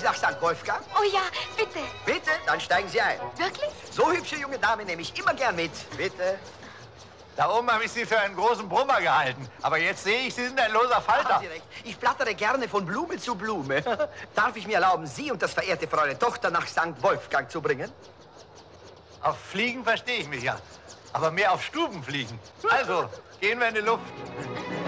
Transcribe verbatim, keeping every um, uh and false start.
nach Sankt Wolfgang? Oh ja, bitte. Bitte, dann steigen Sie ein. Wirklich? So hübsche junge Dame nehme ich immer gern mit. Bitte. Da oben habe ich Sie für einen großen Brummer gehalten. Aber jetzt sehe ich, Sie sind ein loser Falter. Haben Sie recht. Ich plattere gerne von Blume zu Blume. Darf ich mir erlauben, Sie und das verehrte Fräulein Tochter nach Sankt Wolfgang zu bringen? Auf Fliegen verstehe ich mich ja. Aber mehr auf Stubenfliegen. Also, gehen wir in die Luft.